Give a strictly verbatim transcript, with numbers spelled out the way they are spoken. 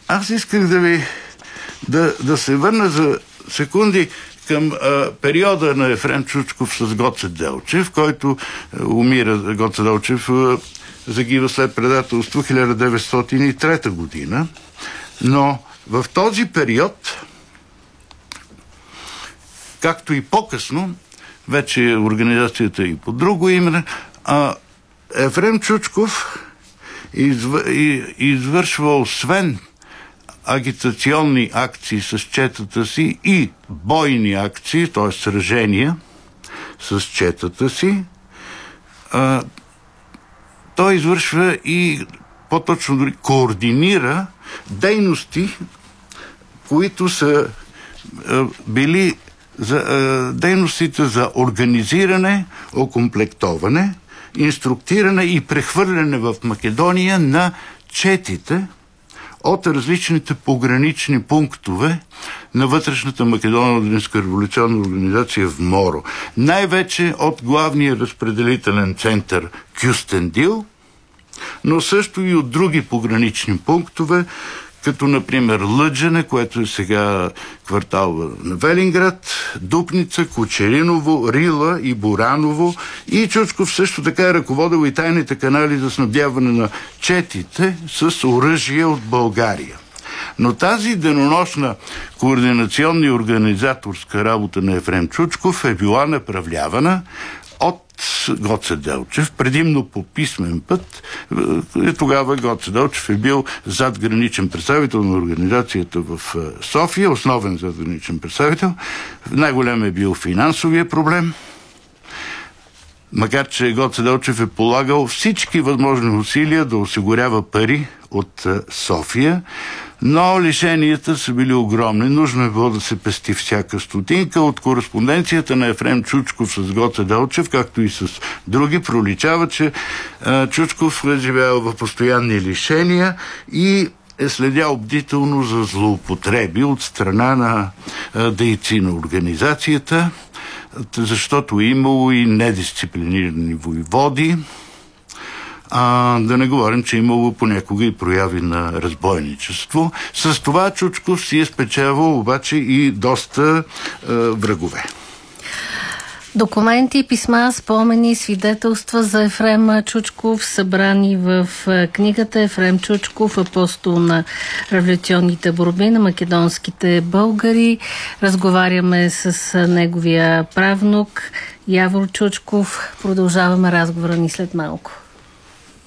аз исках да ви да, да се върна за секунди към а, периода на Ефрем Чучков с Гоце Делчев, който а, умира, Гоце Делчев а, загива след предателство хиляда деветстотин и трета година. Но в този период, както и по-късно, вече организацията и по друго име, а Ефрем Чучков изв... извършва освен агитационни акции с четата си и бойни акции, т.е. сражения с четата си, а, той извършва и по-точно дори координира дейности, които са а, били за, а, дейностите за организиране, окомплектоване, инструктиране и прехвърляне в Македония на четите от различните погранични пунктове на вътрешната Македонно-Дринска революционна организация в Моро. Най-вече от главния разпределителен център Кюстендил, но също и от други погранични пунктове, като например Лъджане, което е сега квартал на Велинград, Дупница, Кочериново, Рила и Бораново. И Чучков също така е ръководил и тайните канали за снабдяване на четите с оръжие от България. Но тази денонощна координационна и организаторска работа на Ефрем Чучков е била направлявана от Гоце Делчев, предимно по писмен път. Тогава Гоце Делчев е бил задграничен представител на организацията в София, основен задграничен представител. Най-голям е бил финансовия проблем, макар че Гоце Делчев е полагал всички възможни усилия да осигурява пари от София, но лишенията са били огромни. Нужно е било да се пести всяка стотинка. От кореспонденцията на Ефрем Чучков с Гоце Делчев, както и с други, проличава, че а, Чучков е живял в постоянни лишения и е следял бдително за злоупотреби от страна на а, дейци на организацията, защото е имало и недисциплинирани войводи. А, да не говорим, че е имало понякога и прояви на разбойничество. С това Чучков си е спечелвал обаче и доста а, врагове. Документи, писма, спомени, свидетелства за Ефрем Чучков, събрани в книгата Ефрем Чучков, апостол на революционните борби на македонските българи. Разговаряме с неговия правнук Явор Чучков. Продължаваме разговора ни след малко.